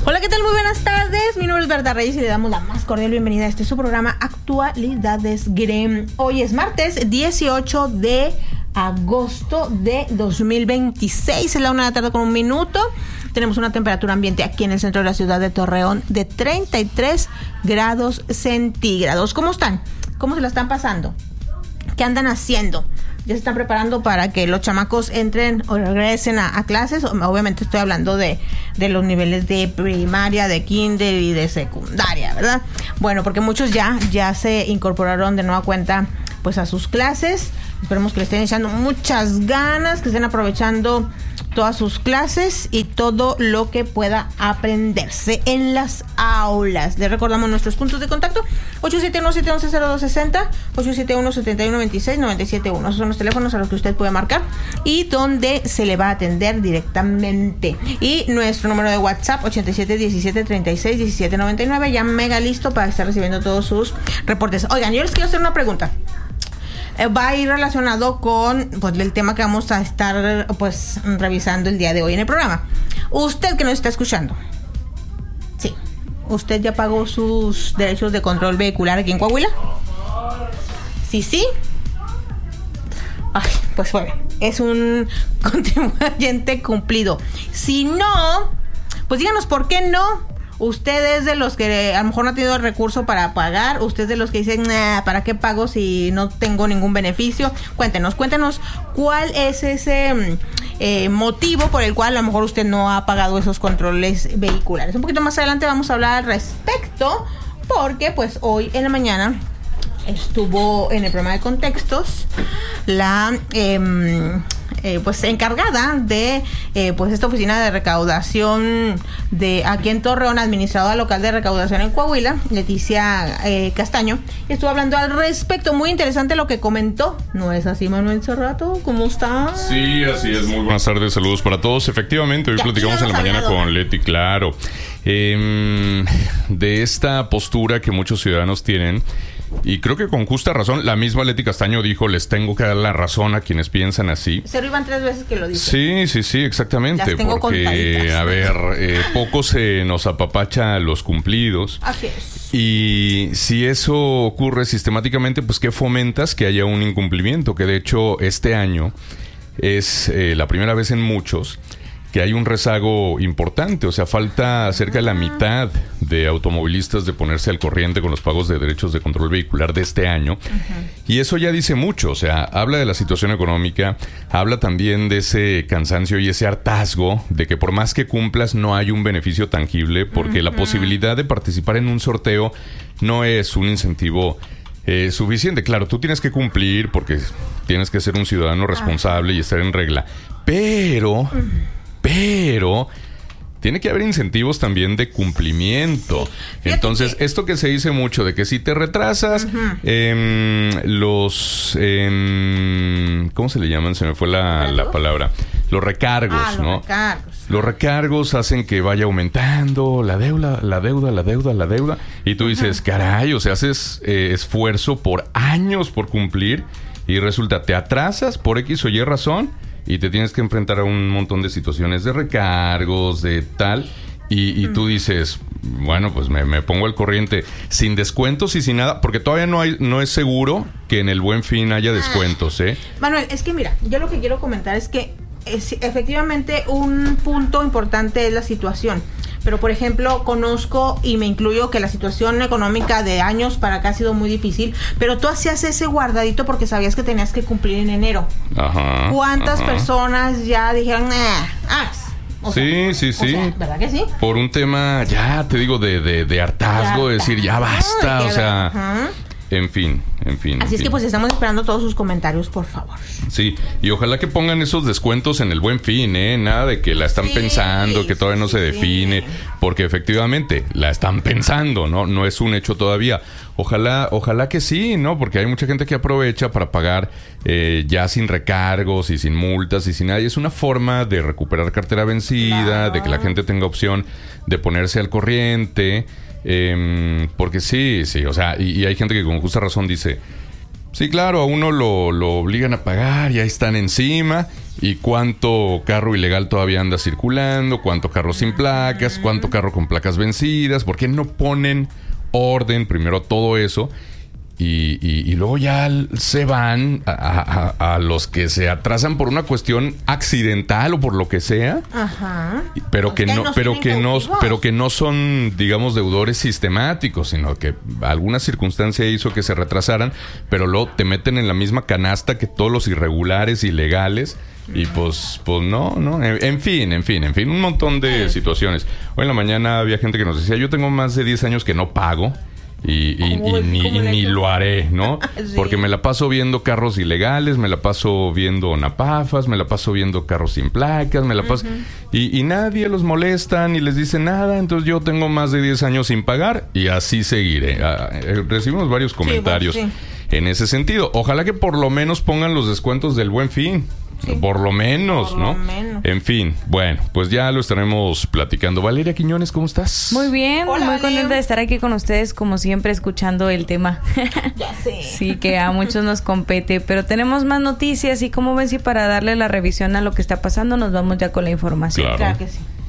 Hola, ¿qué tal? Muy buenas tardes. Mi nombre es Berta Reyes y le damos la más cordial bienvenida a este su programa Actualidades GREM. Hoy es martes 18 de agosto de 2026. Es la 1 de la tarde con 1 minuto. Tenemos una temperatura ambiente aquí en el centro de la ciudad de Torreón de 33 grados centígrados. ¿Cómo están? ¿Cómo se la están pasando? ¿Qué andan haciendo? ¿Ya se están preparando para que los chamacos entren o regresen a clases? Obviamente estoy hablando de los niveles de primaria, de kinder y de secundaria, ¿verdad? Bueno, porque muchos ya se incorporaron de nueva cuenta pues a sus clases. Esperemos que le estén echando muchas ganas, que estén aprovechando todas sus clases y todo lo que pueda aprenderse en las aulas. Les recordamos nuestros puntos de contacto: 871-711-0260, 871-7126-971. Esos son los teléfonos a los que usted puede marcar y donde se le va a atender directamente. Y nuestro número de WhatsApp, 8717361799, ya mega listo para estar recibiendo todos sus reportes. Oigan, yo les quiero hacer una pregunta. Va a ir relacionado con pues el tema que vamos a estar pues revisando el día de hoy en el programa. Usted que nos está escuchando, sí, ¿usted ya pagó sus derechos de control vehicular aquí en Coahuila? Sí. Ay, pues bueno, es un contribuyente cumplido. Si no, pues díganos por qué no. Usted es de los que a lo mejor no ha tenido el recurso para pagar. Usted es de los que dicen, ¿para qué pago si no tengo ningún beneficio? Cuéntenos cuál es ese motivo por el cual a lo mejor usted no ha pagado esos controles vehiculares. Un poquito más adelante vamos a hablar al respecto, porque pues hoy en la mañana estuvo en el programa de Contextos la pues encargada de pues esta oficina de recaudación de aquí en Torreón, administradora local de recaudación en Coahuila, Leticia Castaño, y estuvo hablando al respecto. Muy interesante lo que comentó. ¿No es así, Manuel Cerrato? ¿Cómo está? Sí, así es. Muy buenas tardes, saludos para todos. Efectivamente, hoy platicamos en la mañana con Leti, claro, de esta postura que muchos ciudadanos tienen. Y creo que con justa razón, la misma Leti Castaño dijo, les tengo que dar la razón a quienes piensan así. Se lo iban 3 veces que lo dice. Sí, exactamente. Las tengo porque, a ver, poco se nos apapacha a los cumplidos. Así es. Y si eso ocurre sistemáticamente, pues ¿qué fomentas? Que haya un incumplimiento, que de hecho este año es la primera vez en muchos que hay un rezago importante. O sea, falta cerca de la mitad de automovilistas de ponerse al corriente con los pagos de derechos de control vehicular de este año. Y eso ya dice mucho. O sea, habla de la situación económica, habla también de ese cansancio y ese hartazgo de que por más que cumplas no hay un beneficio tangible, porque la posibilidad de participar en un sorteo no es un incentivo suficiente. Claro, tú tienes que cumplir porque tienes que ser un ciudadano responsable y estar en regla. Pero tiene que haber incentivos también de cumplimiento. Sí. Entonces, esto que se dice mucho de que si te retrasas, ¿cómo se le llaman? Se me fue la palabra. Los recargos, ¿no? Los recargos hacen que vaya aumentando la deuda. Y tú dices, caray, o sea, haces esfuerzo por años por cumplir y resulta, te atrasas por X o Y razón y te tienes que enfrentar a un montón de situaciones de recargos, de tal, y tú dices, bueno, pues me pongo al corriente sin descuentos y sin nada, porque todavía no es seguro que en el Buen Fin haya descuentos, ¿eh? Manuel, es que mira, yo lo que quiero comentar es que efectivamente un punto importante es la situación. Pero, por ejemplo, conozco y me incluyo que la situación económica de años para acá ha sido muy difícil, pero tú hacías ese guardadito porque sabías que tenías que cumplir en enero. ¿Cuántas personas ya dijeron, Sí. O sea, ¿verdad que sí? Por un tema, ya te digo, de hartazgo, de decir, ya basta, o sea... En fin. Así es que pues estamos esperando todos sus comentarios, por favor. Sí, y ojalá que pongan esos descuentos en el Buen Fin, ¿eh? Nada de que la están pensando, que todavía no se define, porque efectivamente la están pensando, no es un hecho todavía. Ojalá que sí, ¿no? Porque hay mucha gente que aprovecha para pagar ya sin recargos y sin multas y sin nada. Y es una forma de recuperar cartera vencida, de que la gente tenga opción de ponerse al corriente. Porque sí, o sea, y hay gente que con justa razón dice, Sí, claro, a uno lo obligan a pagar y ahí están encima. Y cuánto carro ilegal todavía anda circulando, cuánto carro sin placas, cuánto carro con placas vencidas. ¿Por qué no ponen orden primero a todo eso? Y luego ya se van a los que se atrasan por una cuestión accidental o por lo que sea. Ajá. Pero que no son, digamos, deudores sistemáticos, sino que alguna circunstancia hizo que se retrasaran, pero luego te meten en la misma canasta que todos los irregulares, ilegales. Y pues no. En fin, un montón de situaciones. Hoy en la mañana había gente que nos decía, yo tengo más de 10 años que no pago. Y ni lo haré, ¿no? Sí. Porque me la paso viendo carros ilegales, me la paso viendo napafas, me la paso viendo carros sin placas, me la paso... Y nadie los molesta ni les dice nada, entonces yo tengo más de 10 años sin pagar y así seguiré. Recibimos varios comentarios en ese sentido. Ojalá que por lo menos pongan los descuentos del Buen Fin. Sí. Por lo menos, ¿no? En fin, bueno, pues ya lo estaremos platicando. Valeria Quiñones, ¿cómo estás? Muy bien, hola, muy contenta de estar aquí con ustedes, como siempre, escuchando el tema. Ya sé. Sí, que a muchos nos compete, pero tenemos más noticias y como ven, si para darle la revisión a lo que está pasando, nos vamos ya con la información. Claro Claro que sí.